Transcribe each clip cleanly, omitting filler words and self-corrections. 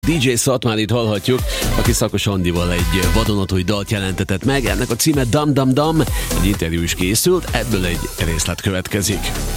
DJ Szatmárit hallhatjuk, aki Szakos Andival egy vadonatúj dalt jelentetett meg. Ennek a címe Dam Dam Dam, egy interjú is készült, ebből egy részlet következik.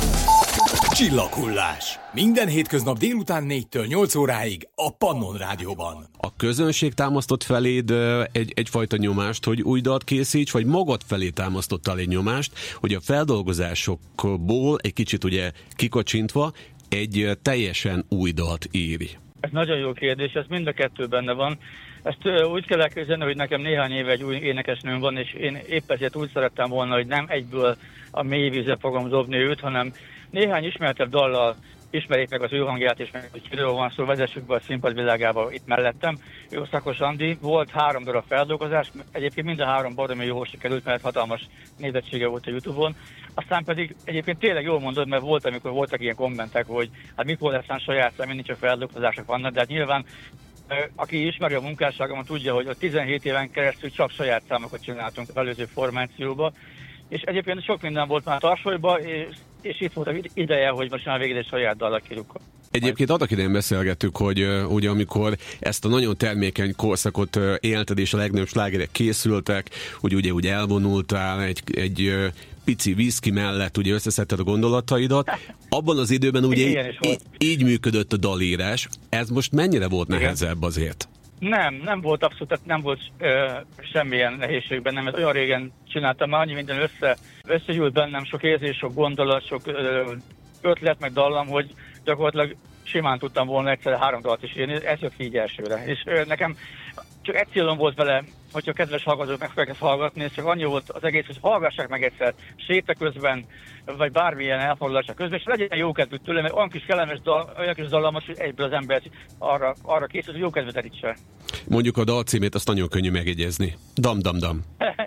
Csillaghullás. Minden hétköznap délután 4-től 8 óráig a Pannon Rádióban. A közönség támasztott feléd egyfajta nyomást, hogy új dalt készíts, vagy magad felé támasztottál egy nyomást, hogy a feldolgozásokból egy kicsit ugye kikocsintva egy teljesen új dalt írj? Ez nagyon jó kérdés, ez mind a kettő benne van. Ezt úgy kell elképzelni, hogy nekem néhány éve egy új énekesnőm van, és én épp ezért úgy szerettem volna, hogy nem egyből a mély vízre fogom dobni őt, hanem néhány ismertebb dallal ismerjék meg az ő hangját, és meg, hogy kiről van szó, vezessük be a színpad világába itt mellettem. Ő Szakos Andi, volt 3 darab feldolgozás, egyébként mind a 3 baromi jól sikerült, mert hatalmas nézettsége volt a YouTube-on. Aztán pedig egyébként tényleg jól mondod, mert volt, amikor voltak ilyen kommentek, hogy hát mikor lesz saját szám, mindig csak feldolgozások vannak, de hát nyilván aki ismeri a munkásságomat, tudja, hogy a 17 éven keresztül csak saját számokat csináltunk az előző formációba, és egyébként sok minden volt már tarsolyban, és itt volt az ideje, hogy most már végül egy saját dallat írjuk. Egyébként annak idején beszélgettük, hogy ugye amikor ezt a nagyon termékeny korszakot élted, és a legnagyobb slágerek készültek, ugye elvonultál egy pici viszki mellett, ugye összeszedted a gondolataidat. Abban az időben ugye így működött a dalírás. Ez most mennyire volt nehezebb azért? Nem volt abszolút, nem volt semmilyen nehézség bennem, mert olyan régen csináltam, már annyi minden összegyűlt bennem, sok érzés, sok gondolat, sok ötlet, meg dallam, hogy gyakorlatilag simán tudtam volna egyszer 3 dalt is írni, ez jött így elsőre. És nekem csak egy célom volt vele, hogyha a kedves hallgatók meg fogják ezt hallgatni, és csak annyi volt az egész, hogy hallgassák meg egyszer séta közben, vagy bármilyen elfoglaltság közben, és legyen jó kedvük tőle, mert olyan kis kellemes dal, olyan kis dallamos, hogy egyből az ember arra készül, hogy jó kedvet elítse. Mondjuk a dal címét azt nagyon könnyű megjegyezni. Dam Dam Dam.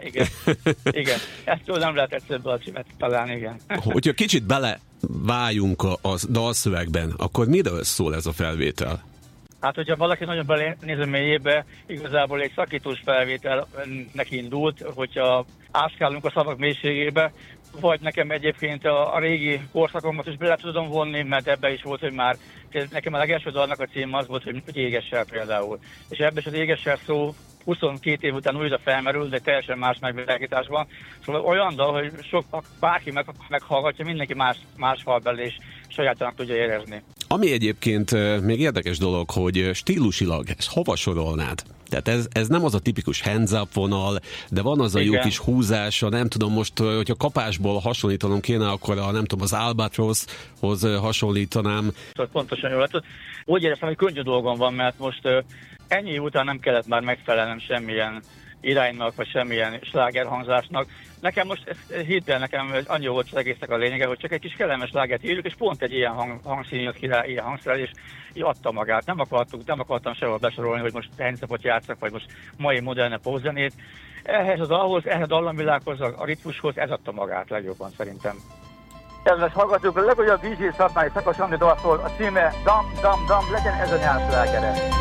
Igen. Ezt nem lehet egyszerűen dal címet találni, igen. Hogyha kicsit beleváljunk a dalszövegben, akkor miről szól ez a felvétel? Hát, hogyha valaki nagyon belenéz a mélyébe, igazából egy szakítós felvételnek indult, hogyha áskálunk a szavak mélységébe, vagy nekem egyébként a régi korszakomat is bele tudom vonni, mert ebbe is volt, hogy már nekem a legelső dalnak a címe az volt, hogy Égessel például. És ebben is az Égessel szó 22 év után újra felmerül, de teljesen más megvilágításban. Szóval olyan dal, hogy bárki meghallgatja, mindenki más hall bele, és sajátanak tudja érezni. Ami egyébként még érdekes dolog, hogy stílusilag ezt hova sorolnád? Tehát ez nem az a tipikus hands up vonal, de van az a jó kis húzása, nem tudom most, hogyha kapásból hasonlítanom kéne, akkor nem tudom, az Albatrosshoz hasonlítanám. Pontosan jól látod. Úgy éreztem, hogy könnyű dolgom van, mert most ennyi év után nem kellett már megfelelnem semmilyen iránynak, vagy semmilyen slágerhangzásnak. Nekem most, hidd el, nekem annyi volt az egésznek a lényege, hogy csak egy kis kellemes slágert írjuk, és pont egy ilyen hangszín jött ki rá, ilyen hangszerelés, így adta magát. Nem akartam sehol besorolni, hogy most handszapot játszak, vagy most mai moderne pózenét. Ehhez a dalhoz, ehhez a dallamvilághoz, a ritmushoz ez adta magát legjobban szerintem. Kedves hallgatók, a legújabb DJ Szatmári Szakos Andi dalszól, a címe Dam Dam Dam, legyen ez a nyár slágere.